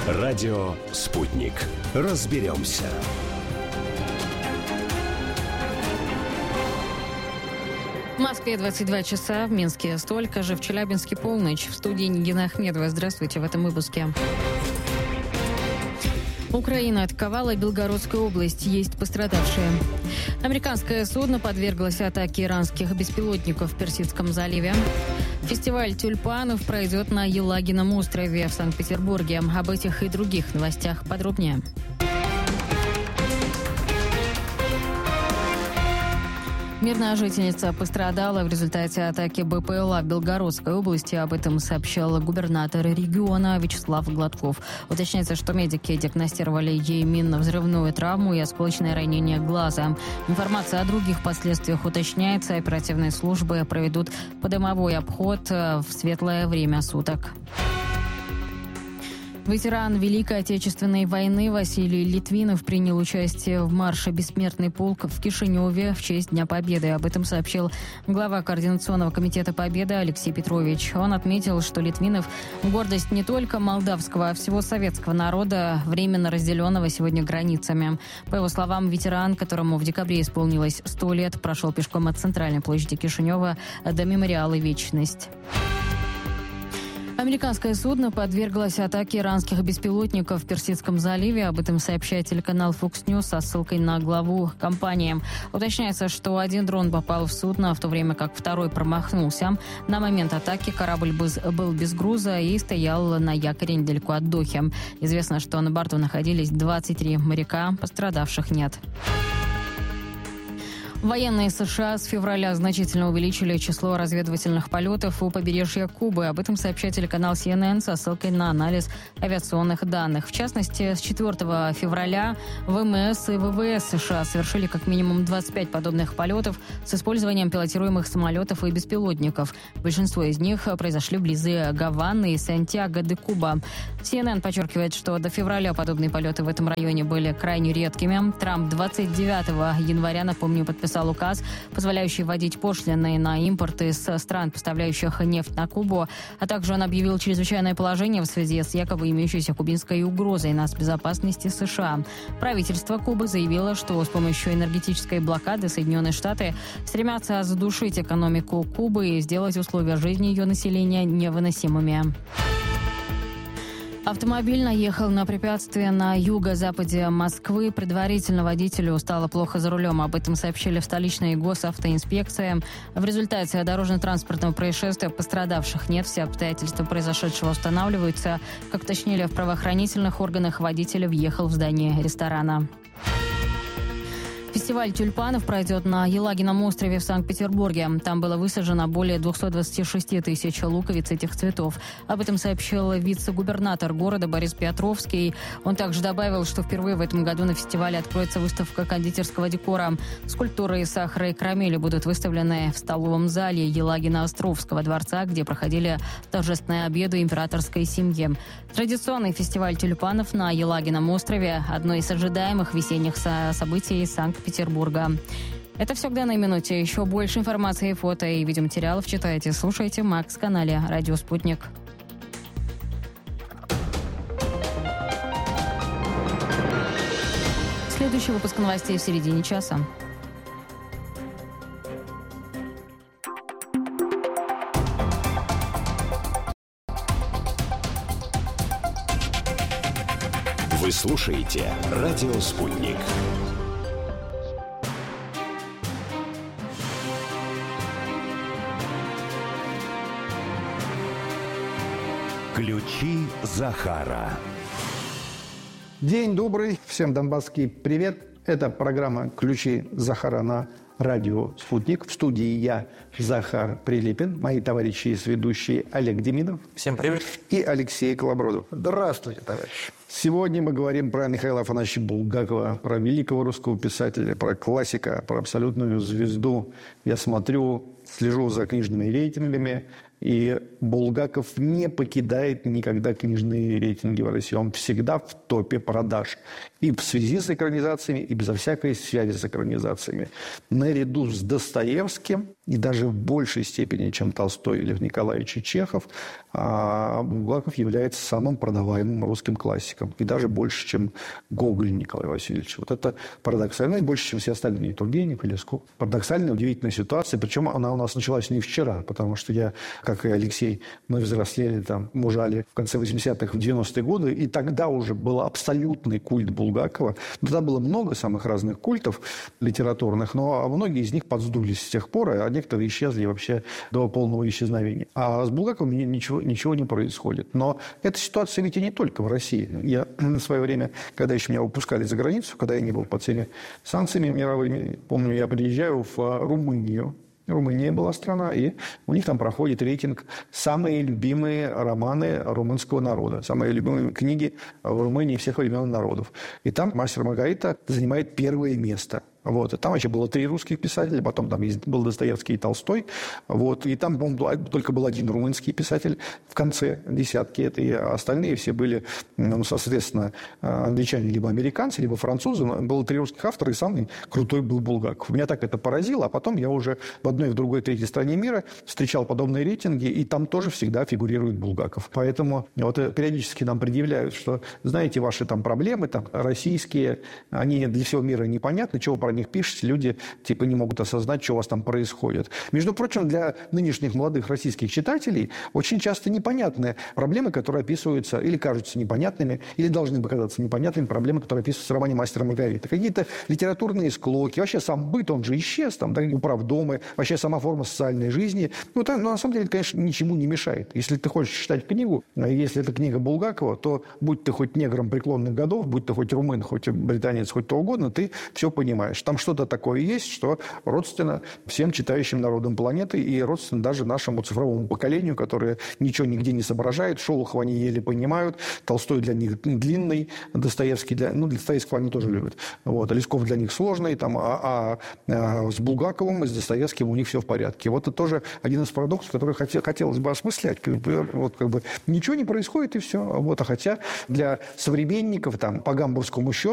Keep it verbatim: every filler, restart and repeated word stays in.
Радио «Спутник». Разберемся. В Москве двадцать два часа, в Минске столько же, в Челябинске полночь. В студии Нигина Ахмедова. Здравствуйте в этом выпуске. Украина атаковала Белгородскую область. Есть пострадавшие. Американское судно подверглось атаке иранских беспилотников в Персидском заливе. Фестиваль тюльпанов пройдет на Елагином острове в Санкт-Петербурге. Об этих и других новостях подробнее. Мирная жительница пострадала в результате атаки БПЛА в Белгородской области. Об этом сообщал губернатор региона Вячеслав Гладков. Уточняется, что медики диагностировали ей минно-взрывную травму и осколочное ранение глаза. Информация о других последствиях уточняется. Оперативные службы проведут подымовой обход в светлое время суток. Ветеран Великой Отечественной войны Василий Литвинов принял участие в марше «Бессмертный полк» в Кишиневе в честь Дня Победы. Об этом сообщил глава Координационного комитета Победы Алексей Петрович. Он отметил, что Литвинов – гордость не только молдавского, а всего советского народа, временно разделенного сегодня границами. По его словам, ветеран, которому в декабре исполнилось сто лет, прошел пешком от центральной площади Кишинева до мемориала «Вечность». Американское судно подверглось атаке иранских беспилотников в Персидском заливе. Об этом сообщает телеканал Fox News со ссылкой на главу компании. Уточняется, что один дрон попал в судно, в то время как второй промахнулся. На момент атаки корабль был без груза и стоял на якоре недалеко от Дохи. Известно, что на борту находились двадцать три моряка, пострадавших нет. Военные США с февраля значительно увеличили число разведывательных полетов у побережья Кубы. Об этом сообщает телеканал си эн эн со ссылкой на анализ авиационных данных. В частности, с четвёртого февраля ВМС и ВВС США совершили как минимум двадцать пять подобных полетов с использованием пилотируемых самолетов и беспилотников. Большинство из них произошли вблизи Гаваны и Сантьяго-де-Куба. си эн эн подчеркивает, что до февраля подобные полеты в этом районе были крайне редкими. Трамп двадцать девятого января, напомню, подписал указ, позволяющий вводить пошлины на импорт из стран, поставляющих нефть на Кубу, а также он объявил чрезвычайное положение в связи с якобы имеющейся кубинской угрозой нацбезопасности США. Правительство Кубы заявило, что с помощью энергетической блокады Соединенные Штаты стремятся задушить экономику Кубы и сделать условия жизни ее населения невыносимыми. Автомобиль наехал на препятствие на юго-западе Москвы. Предварительно водителю стало плохо за рулем. Об этом сообщили в столичной госавтоинспекции. В результате дорожно-транспортного происшествия пострадавших нет. Все обстоятельства произошедшего устанавливаются. Как уточнили в правоохранительных органах, водитель въехал в здание ресторана. Фестиваль тюльпанов пройдет на Елагином острове в Санкт-Петербурге. Там было высажено более двести двадцать шесть тысяч луковиц этих цветов. Об этом сообщил вице-губернатор города Борис Петровский. Он также добавил, что впервые в этом году на фестивале откроется выставка кондитерского декора. Скульптуры из сахара и карамели будут выставлены в столовом зале Елагино-Островского дворца, где проходили торжественные обеды императорской семьи. Традиционный фестиваль тюльпанов на Елагином острове – одно из ожидаемых весенних событий Санкт-Петербурга. Петербурга. Это все к данной минуте. Еще больше информации, фото и видеоматериалов читайте, слушайте в Макс-канале «Радио Спутник». Следующий выпуск новостей в середине часа. Вы слушаете «Радио Спутник». Ключи Захара. День добрый, всем донбасский привет. Это программа «Ключи Захара» на радио «Спутник». В студии я, Захар Прилепин, мои товарищи и ведущие Олег Демидов. Всем привет. И Алексей Колобродов. Здравствуйте, товарищи. Сегодня мы говорим про Михаила Афанасьевича Булгакова, про великого русского писателя, про классика, про абсолютную звезду. Я смотрю, слежу за книжными рейтингами. И Булгаков не покидает никогда книжные рейтинги в России. Он всегда в топе продаж. И в связи с экранизациями, и безо всякой связи с экранизациями. Наряду с Достоевским, и даже в большей степени, чем Толстой или Лев Николаевич и Чехов, Булгаков является самым продаваемым русским классиком. И даже больше, чем Гоголь Николай Васильевич. Вот это парадоксально. И больше, чем все остальные. Тургенев и Лесков. Парадоксальная, удивительная ситуация. Причем она у нас началась не вчера. Потому что я, как и Алексей, мы взрослели, там, мужали в конце восьмидесятых, в девяностые годы. И тогда уже был абсолютный культ Булгакова. Тогда было много самых разных культов литературных. Но многие из них подсдулись с тех пор. А некоторые исчезли вообще до полного исчезновения. А с Булгаковым ничего, ничего не происходит. Но эта ситуация ведь и не только в России. Я в свое время, когда еще меня выпускали за границу, когда я не был под всеми санкциями мировыми, помню, я приезжаю в Румынию. Румыния была страна, и у них там проходит рейтинг «Самые любимые романы румынского народа», самые любимые книги в Румынии всех времен и народов. И там «Мастер и Маргарита» занимает первое место. Вот. И там вообще было три русских писателя, потом там был Достоевский и Толстой. Вот. И там, по-моему, только был один румынский писатель в конце десятки. Это и остальные все были, ну, соответственно, англичане либо американцы, либо французы. Было три русских автора, и самый крутой был Булгаков. Меня так это поразило, а потом я уже в одной, в другой, третьей стране мира встречал подобные рейтинги, и там тоже всегда фигурирует Булгаков. Поэтому вот периодически нам предъявляют, что, знаете, ваши там проблемы там, российские, они для всего мира непонятны, чего про них пишете, люди типа не могут осознать, что у вас там происходит. Между прочим, для нынешних молодых российских читателей очень часто непонятны проблемы, которые описываются или кажутся непонятными, или должны бы казаться непонятными проблемы, которые описываются в романе «Мастер и Маргарита». Какие-то литературные склоки, вообще сам быт, он же исчез, там, да, управдомы, вообще сама форма социальной жизни. Ну, там, ну, на самом деле, конечно, ничему не мешает. Если ты хочешь читать книгу, если это книга Булгакова, то будь ты хоть негром преклонных годов, будь ты хоть румын, хоть британец, хоть кто угодно, ты все понимаешь. Там что-то такое есть, что родственно всем читающим народам планеты и родственно даже нашему цифровому поколению, которое ничего нигде не соображает. Шолохова они еле понимают. Толстой для них длинный, Достоевский для... Ну, для Достоевского они тоже любят. Вот. А Лесков для них сложный. Там, а, а, а с Булгаковым и с Достоевским у них все в порядке. Вот это тоже один из парадоксов, который хотел, хотелось бы осмыслять. Вот, как бы, ничего не происходит, и все. Вот. А хотя для современников там, по гамбургскому счету